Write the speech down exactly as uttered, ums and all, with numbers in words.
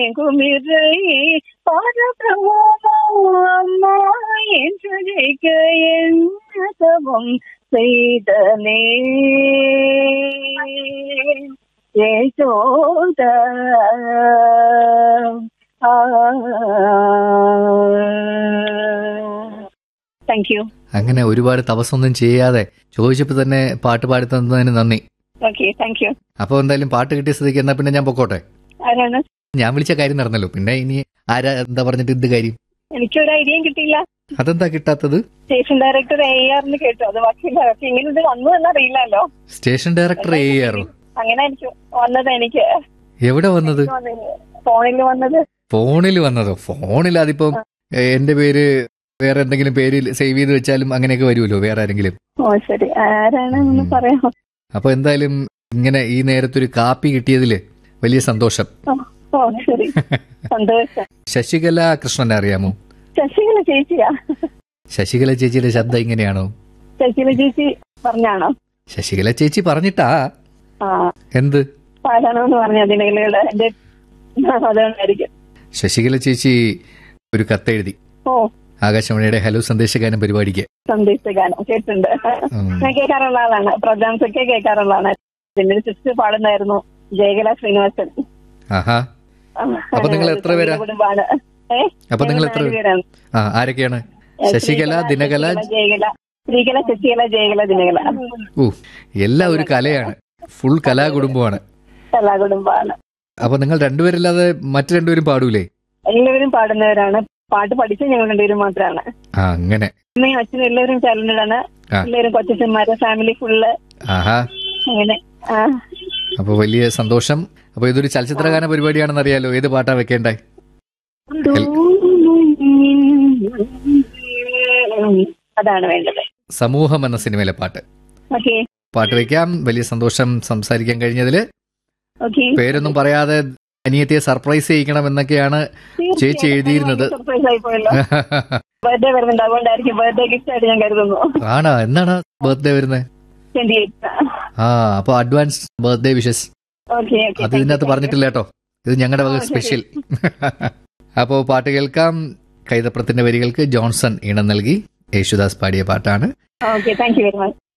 குமிரை பரபிரமோதம் அம்மா என்று ஜெயிக்க என்ன தவம் செய்தனே யசோத. Thank you. അങ്ങനെ ഒരുപാട് തപസ്സൊന്നും ചെയ്യാതെ ചോദിച്ചപ്പോ തന്നെ പാട്ട് പാടി തന്നതിന് നന്ദി. Okay, thank you. അപ്പൊ എന്തായാലും പാട്ട് കിട്ടിയ സ്ഥിതിക്ക് എന്നാ പിന്നെ ഞാൻ പൊക്കോട്ടെ. ആരാണ്? ഞാൻ വിളിച്ച കാര്യം നടന്നല്ലോ, പിന്നെ ഇനി ആരാ എന്താ പറഞ്ഞിട്ട് എന്ത് കാര്യം? എനിക്കൊരു ഐഡിയയും കിട്ടിയില്ല. അതെന്താ കിട്ടാത്തത്? സ്റ്റേഷൻ ഡയറക്ടർ എ ആറിന് കേട്ടു, അത് ബാക്കിയില്ല. പക്ഷെ ഇങ്ങനെ ഇത് വന്നു എന്നറിയില്ലല്ലോ. സ്റ്റേഷൻ ഡയറക്ടർ എ ആറോ? അങ്ങനെ എനിക്ക് വന്നത്. എനിക്ക് എവിടെ വന്നത്? ഫോണിൽ വന്നത്. ഫോണിൽ വന്നതോ? ഫോണിൽ അതിപ്പം എന്റെ പേര് വേറെ എന്തെങ്കിലും പേര് സേവ് ചെയ്ത് വെച്ചാലും അങ്ങനെയൊക്കെ വരുമല്ലോ വേറെ ആരെങ്കിലും. ഓ ശരി, ആരാണെന്ന് പറയാമോ? അപ്പൊ എന്തായാലും ഇങ്ങനെ ഈ നേരത്തൊരു കാപ്പി കിട്ടിയതില് വലിയ സന്തോഷം. ഓ ശരി, സന്തോഷം. ശശികല കൃഷ്ണനെ അറിയാമോ? ശശികല ചേച്ചിയാ? ശശികല ചേച്ചിയുടെ ശബ്ദം ഇങ്ങനെയാണോ? ശശികല ചേച്ചി പറഞ്ഞാണോ? ശശികല ചേച്ചി പറഞ്ഞിട്ടാ എന്ത് പാടാണോന്ന് പറഞ്ഞ ദിനകലയുടെ എന്റെ അതുകൊണ്ടായിരിക്കും. ശശികല ചേച്ചി ഒരു കത്തെഴുതി. ഓ, ആകാശവാണിയുടെ ഹലോ സന്ദേശഗാനം പരിപാടിക്ക്. സന്ദേശഗാനം കേട്ടിട്ടുണ്ട്, ഞാൻ കേൾക്കാറുള്ള ആളാണ്. പ്രോഗ്രാംസ് ഒക്കെ കേൾക്കാറുള്ള ആളാണ്. പിന്നെ ഒരു സിസ്റ്റർ പാടുന്നായിരുന്നു, ജയകല ശ്രീനിവാസൻ. ആഹാ, അപ്പൊ നിങ്ങൾ എത്ര പേരാ? കുടുംബാണ്. അപ്പൊ നിങ്ങൾ എത്ര പേരാണ്? ആരൊക്കെയാണ്? ശശികല, ദിനകല, ജയകല, ശ്രീകല, ശശികല, ജയകല, ദിനകല. ഓ, എല്ലാം ഒരു കലയാണ്, ഫുൾ കലാകുടുംബമാണ്. കലാകുടുംബാണ്. അപ്പൊ നിങ്ങൾ രണ്ടുപേരല്ലാതെ മറ്റു രണ്ടുപേരും പാടൂലേ? എല്ലാവരും പാടുന്നവരാണ്. പാട്ട് പഠിച്ച ഞങ്ങൾ രണ്ടുപേരും മാത്രമാണ്. അങ്ങനെ അമ്മയും അച്ഛനും എല്ലാവരും ടാലന്റഡ് ആണ്. എല്ലാവരും കൊച്ചന്മാരെ ഫാമിലി ഫുള്ള് അങ്ങനെ. അപ്പൊ വലിയ സന്തോഷം. അപ്പൊ ഇതൊരു ചലച്ചിത്രഗാന പരിപാടിയാണെന്ന് അറിയാലോ. ഏത് പാട്ടാ വെക്കേണ്ടേ? അതാണ് വേണ്ടത്. സമൂഹം എന്ന സിനിമയിലെ പാട്ട്. പാട്ട് വെക്കാം. വലിയ സന്തോഷം സംസാരിക്കാൻ കഴിഞ്ഞതില്. പേരൊന്നും പറയാതെ അനിയത്തിയെ സർപ്രൈസ് ചെയ്യിക്കണം എന്നൊക്കെയാണ് ചേച്ചി എഴുതിയിരുന്നത്. ആണോ? എന്നാണ് ബർത്ത്ഡേ വരുന്നത്? ആ, അപ്പൊ അഡ്വാൻസ് ബർത്ത്ഡേ വിഷസ്. അത് ഇതിനകത്ത് പറഞ്ഞിട്ടില്ല കേട്ടോ, ഇത് ഞങ്ങളുടെ വക സ്പെഷ്യൽ. അപ്പോ പാട്ട് കേൾക്കാം. കൈതപ്രത്തിന്റെ വരികൾക്ക് ജോൺസൺ ഈണം നൽകി യേശുദാസ് പാടിയ പാട്ടാണ്.